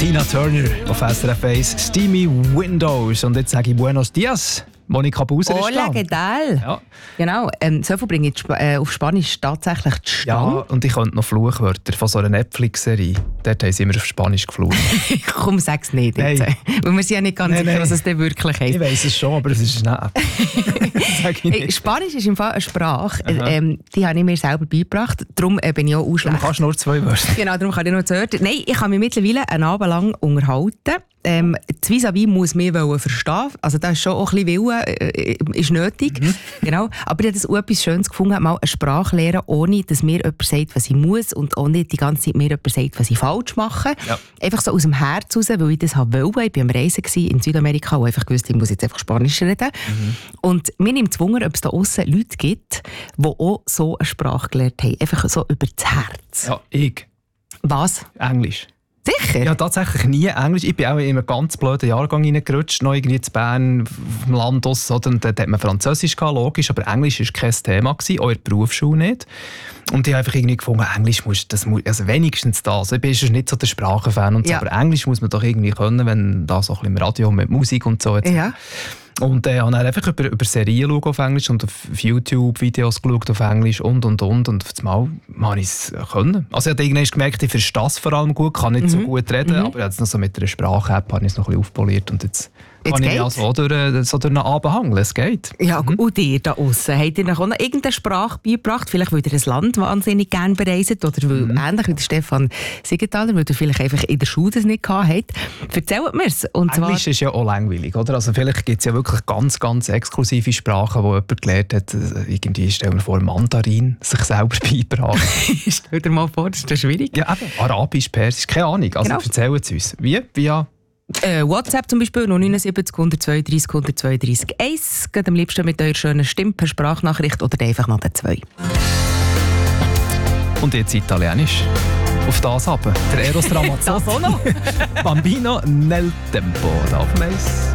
Tina Turner auf SRF 1, Steamy Windows. Und jetzt sage ich Buenos Dias. Monika Buser ist da. Hola, ¿qué tal? Ja. Genau, so viel bringe ich auf Spanisch tatsächlich zustande. Ja, und ich könnte noch Fluchwörter von so einer Netflix-Serie. Dort haben sie immer auf Spanisch geflucht. Komm, sag's nicht jetzt. Nein. Weil wir sind ja nicht ganz sicher, was es denn wirklich heißt. Ich weiss es schon, aber es ist nicht. Spanisch ist im Fall eine Sprache, die habe ich mir selber beigebracht. Darum bin ich auch Du schlecht. kannst nur 2 Wörter. Genau, darum kann ich noch 2 Wörter. Nein, ich kann mich mittlerweile einen Abend lang unterhalten. Das Vis-à-vis muss mich verstehen. Also da ist schon auch ein bisschen Wille ist nötig. Genau. Aber ich habe das auch etwas Schönes gefunden, mal eine Sprache lernen, ohne dass mir jemand sagt, was ich muss und auch nicht die ganze Zeit mir jemand sagt, was ich falsch mache. Ja. Einfach so aus dem Herz raus, weil ich das wollte. Ich war am Reisen in Südamerika und einfach gewusst, ich muss jetzt einfach Spanisch reden. Und mir nimmt es Wunder, ob es da aussen Leute gibt, die auch so eine Sprache gelernt haben. Einfach so über das Herz. Ja, ich. Was? Englisch. Sicher? Ja, tatsächlich nie Englisch. Ich bin auch in einen ganz blöden Jahrgang reingerutscht, noch irgendwie in Bern, auf dem Land aus, oder? Und dort hat man Französisch gehabt, logisch, aber Englisch war kein Thema gewesen, auch in der Berufsschule nicht. Und ich habe einfach irgendwie gefunden, Englisch muss also wenigstens das. Ich bin schon nicht so der Sprachenfan und so, aber Englisch muss man doch irgendwie können, wenn da so ein bisschen im Radio mit Musik und so. Ja. Und habe dann einfach über Serien auf Englisch und auf YouTube-Videos geschaut auf Englisch und. Und auf das Mal habe ich es können. Also ich habe irgendwann gemerkt, ich verstehe das vor allem gut, kann nicht so gut reden, aber jetzt noch so mit einer Sprache-App habe ich es noch ein bisschen aufpoliert und jetzt kann ich mich so durch einen Abend hangeln. Es geht. Ja, und ihr da aussen, habt ihr noch irgendeine Sprache beigebracht? Vielleicht, weil ihr ein Land wahnsinnig gerne bereist oder weil, ähnlich wie der Stefan Siegenthaler, weil ihr vielleicht einfach in der Schule das nicht gehabt habt. Erzählt mir es. Englisch ist ja auch langweilig, oder? Also vielleicht gibt es ja wirklich ganz, ganz exklusive Sprachen, die jemand gelernt hat. Irgendwie, stell mir vor, Mandarin sich selber beibracht. Stell dir mal vor, das ist schwierig. Ja, eben. Arabisch, Persisch, keine Ahnung. Also erzählen Sie uns. Wie? Via WhatsApp zum Beispiel, 079 132 132 1. Geht am liebsten mit eurer schönen Stimme per Sprachnachricht oder einfach nach den 2. Und jetzt Italienisch. Auf das ab. Der Eros Ramazzotti. Das auch noch. Bambino nel tempo. Da auf Mais.